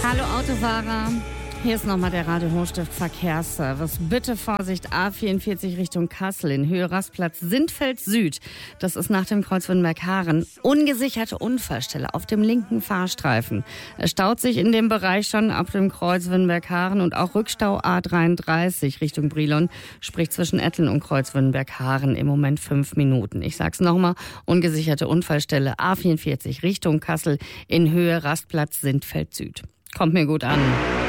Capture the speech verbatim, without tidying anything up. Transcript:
Hallo Autofahrer, hier ist nochmal der Radio Hochstift Verkehrsservice. Bitte Vorsicht, A vierundvierzig Richtung Kassel in Höhe Rastplatz Sindfeld Süd. Das ist nach dem Kreuz Wittenberg-Haaren. Ungesicherte Unfallstelle auf dem linken Fahrstreifen. Es staut sich in dem Bereich schon ab dem Kreuz Wittenberg-Haaren und auch Rückstau A dreiunddreißig Richtung Brilon, sprich zwischen Etteln und Kreuz Wittenberg-Haaren im Moment fünf Minuten. Ich sag's nochmal, ungesicherte Unfallstelle A vierundvierzig Richtung Kassel in Höhe Rastplatz Sindfeld Süd. Kommt mir gut an.